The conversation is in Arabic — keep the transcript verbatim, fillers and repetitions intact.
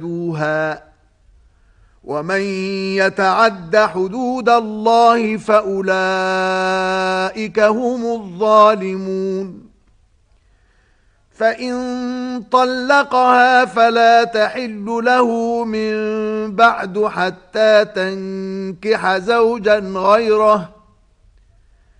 ومن يتعد حدود الله فأولئك هم الظالمون. فإن طلقها فلا تحل له من بعد حتى تنكح زوجا غيره